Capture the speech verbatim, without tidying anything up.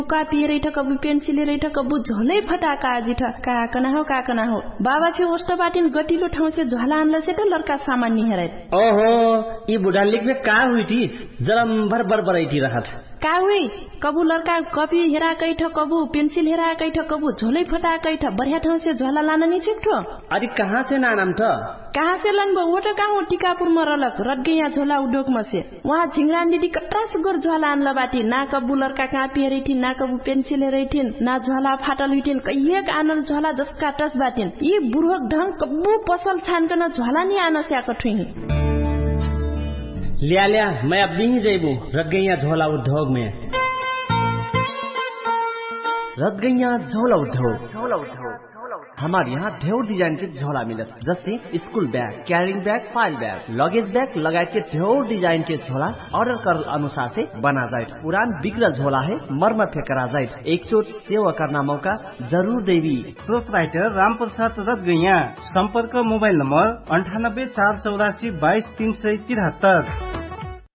कापी रैठ कबु पेन्सिल रैठ कबु झोलै फटाका आजि ठ का कना हो का कना हो बाबा फि ओस्ट बाटिन गटिलो ठाउँ से झोला आनला से त लड़का सामान नि हेरै ओहो ई बुढा लेखबे का हुइटी जलम भर भर बरैटी रहत का हुई कबु लड़का कपी हेरा कैठ कबु पेन्सिल हेरा कैठ कबु झोलै फटा कैठ बढ़िया ठाउँ से झोला लान नि छिक्ठो अरे कहाँ से नानाम त कहाँ से लनबो वो त कहाँ टिकापुर म रलक रटगे यहाँ झोला उद्योग म से वहाँ झिंगरान दिदी कट्रा सुगर झोला आनला बाटी ना कबु लड़का कापी हेरैठी ना कबु पेन्सिल हेरैठिन ना झोला फाटल हुइटिन कहिएक आनल झोला जसका टस बाटिन यी बुढोक ढंग कबु पसल छानकन झोला नि आन स्याक ठुही लिया लिया मैं अब भी जैबू रटगैया झोला उद्योग में रटगैया झोला उद्योग झोला उद्योग हमारे यहाँ ढेर डिजाइन के झोला मिलत जैसे school bag carrying bag file bag luggage bag लगाए के ढेर डिजाइन के झोला ऑर्डर कर अनुसार से बना जाए पुरान बिगड़ल झोला है मरम्मत करा जाए एक चोट सेवा करना मौका जरूर देवी प्रोपराइटर राम प्रसाद रटगैया संपर्क मोबाइल नंबर अंठानब्बे चार चौरासी बाईस तीन सौ तिहत्तर।